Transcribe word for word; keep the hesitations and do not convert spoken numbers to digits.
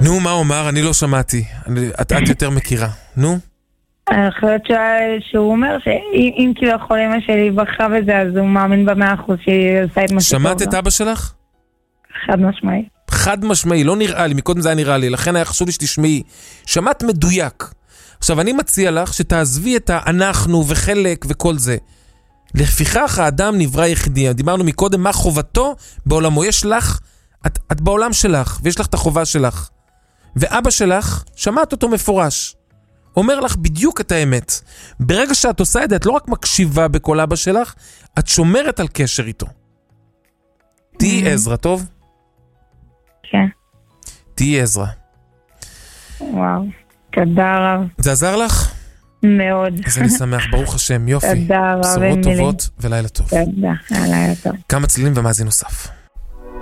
נו, מה אומר? אני לא שמעתי. אני, את, את יותר מכירה. נו? אני חושבת שהוא אומר שאם כביכול אמא שלי ברכה בזה, אז הוא מאמין במאה אחוז שהיא עושה את מה שטוב. שמעת את אבא שלך? חד משמעי. חד משמעי, לא נראה לי, מקודם זה היה נראה לי, לכן היה חשוב לי שתשמעי. שמעת מדויק. עכשיו, אני מציע לך שתעזבי את האנחנו וחלק וכל זה. לפיכך האדם נברא יחידי. דיברנו מקודם מה חובתו בעולמו. יש לך, את, את בעולם שלך, ויש לך את החובה שלך. ואבא שלך, שמעת אותו מפורש. אומר לך בדיוק את האמת. ברגע שאת עושה את זה, את לא רק מקשיבה בכל אבא שלך, את שומרת על קשר איתו. תהי עזרא, טוב? כן. תהי עזרא. וואו, תודה רב. זה עזר לך? מאוד. אז אני שמח, ברוך השם, יופי. תודה רב. בשורות טובות ולילה טוב. תודה, לילה טוב. כמה צלילים ומאזין נוסף.